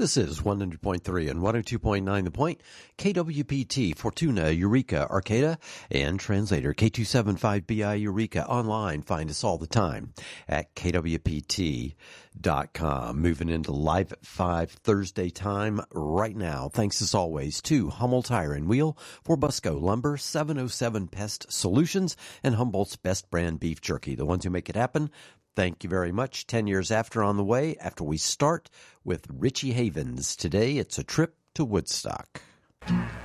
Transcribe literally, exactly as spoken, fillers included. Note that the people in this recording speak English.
This is one hundred point three and one oh two point nine The Point, K W P T, Fortuna, Eureka, Arcata, and translator K two seventy-five B I Eureka. Online, find us all the time at K W P T dot com. Moving into Live at five Thursday time right now. Thanks as always to Hummel Tire and Wheel, for Busco Lumber, seven oh seven Pest Solutions, and Humboldt's Best Brand Beef Jerky, the ones who make it happen. Thank you very much. Ten years after on the way, after we start with Richie Havens. Today, it's a trip to Woodstock.